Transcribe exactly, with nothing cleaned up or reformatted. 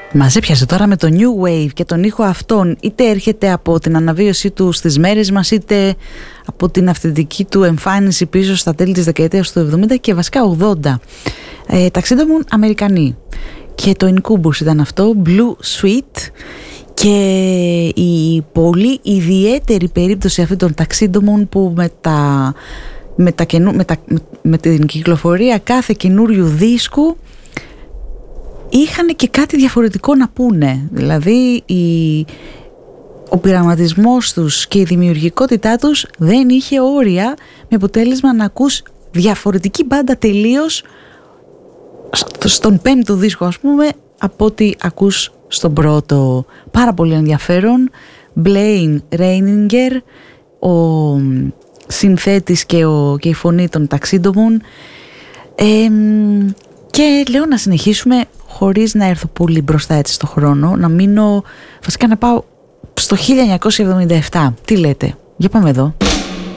Μας έπιασε τώρα με το New Wave και τον ήχο αυτόν, είτε έρχεται από την αναβίωσή του στις μέρες μας, είτε από την αυθεντική του εμφάνιση πίσω στα τέλη της δεκαετίας του εβδομήντα και βασικά ογδόντα. Ε, ταξίδευουν Αμερικανοί και το Incubus ήταν αυτό, Blue Sweet. Και η πολύ ιδιαίτερη περίπτωση αυτή των ταξίδωμων που με, τα, με, τα καινού, με, τα, με, με την κυκλοφορία κάθε καινούριου δίσκου είχαν και κάτι διαφορετικό να πούνε. Δηλαδή η, ο πειραματισμός τους και η δημιουργικότητά τους δεν είχε όρια, με αποτέλεσμα να ακούς διαφορετική μπάντα τελείως στον πέμπτο δίσκο, ας πούμε, από ό,τι ακούς στον πρώτο. Πάρα πολύ ενδιαφέρον. Blaine Reininger, ο συνθέτης και, ο, και η φωνή των ταξίδωμων. Ε, και λέω να συνεχίσουμε χωρίς να έρθω πολύ μπροστά έτσι στο χρόνο, να μείνω, βασικά να πάω στο χίλια εννιακόσια εβδομήντα επτά. Τι λέτε? Για πάμε εδώ.